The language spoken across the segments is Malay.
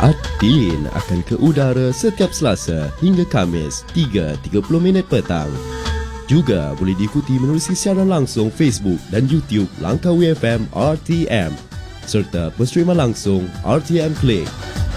Adin akan ke udara setiap Selasa hingga Khamis 3.30 petang. Juga boleh diikuti menerusi siaran langsung Facebook dan YouTube Langkawi FM RTM serta penstreaman langsung RTM Click.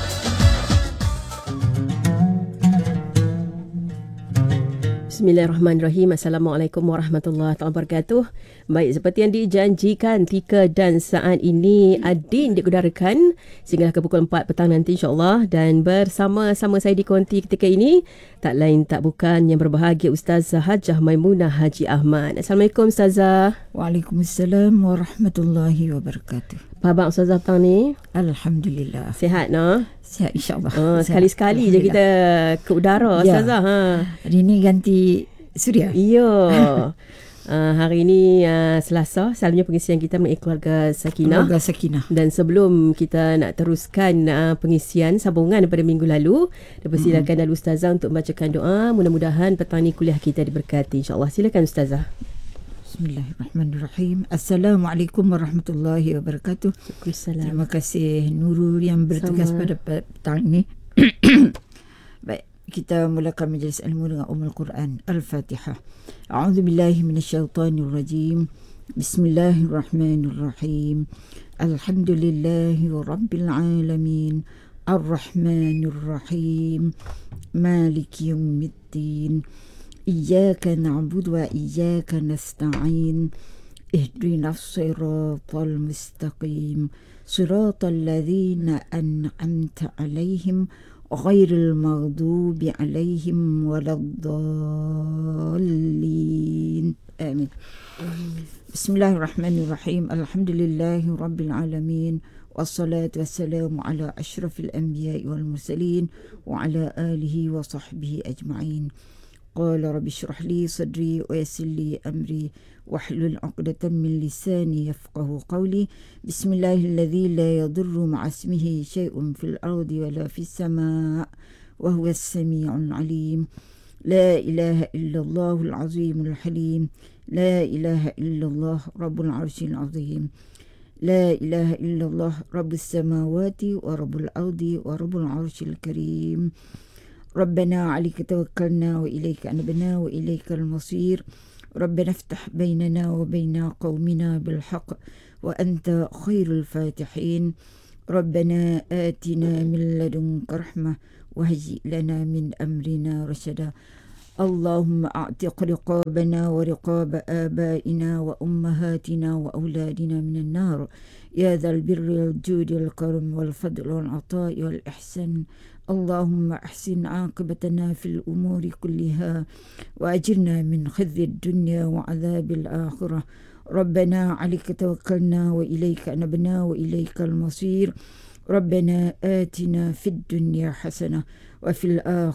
Bismillahirrahmanirrahim. Assalamualaikum warahmatullahi wabarakatuh. Baik, seperti yang dijanjikan, Tika dan saat ini Adin diudarakan sehingga ke pukul 4 petang nanti insyaAllah. Dan bersama-sama saya di konti ketika ini tak lain tak bukan yang berbahagia Ustazah Hajah Maimunah Haji Ahmad. Assalamualaikum Ustazah. Waalaikumsalam warahmatullahi wabarakatuh. Apa khabar Ustazah petang ni? Alhamdulillah. Sihat no? Sihat insyaAllah. Sekali-sekali je kita ke udara Ustazah. Hari ni ganti suria. Ya. Hari ini Selasa, selalunya pengisian kita mengenai keluarga Sakinah. Keluarga Sakinah. Dan sebelum kita nak teruskan pengisian sambungan daripada minggu lalu, dipersilakan dahulu Ustazah untuk membacakan doa. Mudah-mudahan petang ni kuliah kita diberkati insyaAllah. Silakan Ustazah. Bismillahirrahmanirrahim. Assalamualaikum warahmatullahi wabarakatuh. Terima kasih Nurul yang bertugas pada petang ini. Baik, kita mulakan majlis ilmu dengan Ummul Quran Al-Fatihah. A'udzu billahi minasyaitonir rajim. Bismillahirrahmanirrahim. Alhamdulillahi rabbil alamin. Ar-Rahmanir Rahim. Maliki yaumiddin. إياك نعبد وإياك نستعين اهدنا الصراط المستقيم صراط الذين أنعمت عليهم غير المغضوب عليهم ولا الضالين آمين. بسم الله الرحمن الرحيم. الحمد لله رب العالمين والصلاة والسلام على أشرف الأنبياء والمرسلين وعلى آله وصحبه أجمعين. قال رب اشرح لي صدري ويسر لي أمري واحلل عقدة من لساني يفقه قولي. بسم الله الذي لا يضر مع اسمه شيء في الأرض ولا في السماء وهو السميع العليم. لا إله إلا الله العظيم الحليم. لا إله إلا الله رب العرش العظيم. لا إله إلا الله رب السماوات ورب الأرض ورب العرش الكريم. ربنا عليك توكلنا وإليك أنبنا وإليك المصير. ربنا افتح بيننا وبين قومنا بالحق وأنت خير الفاتحين. ربنا آتنا من لدنك رحمة وهيئ لنا من أمرنا رشدا. اللهم أعتق رقابنا ورقاب آبائنا وأمهاتنا وأولادنا من النار يا ذا البر والجود والكرم والفضل والعطاء والإحسان. اللهم أحسن عاقبتنا في الأمور كلها وأجرنا من خزي الدنيا وعذاب الآخرة. ربنا عليك توكلنا وإليك أنبنا وإليك المصير. ربنا آتنا في الدنيا حسنة وفي الآخرة